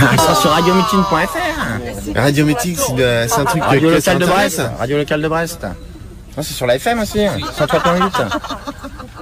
Ils sont sur radiomeeting.fr. Radio Meeting, c'est un truc Radio que locale de t'intéresse. Brest. Radio locale de Brest. Non, c'est sur la FM aussi. 103.8.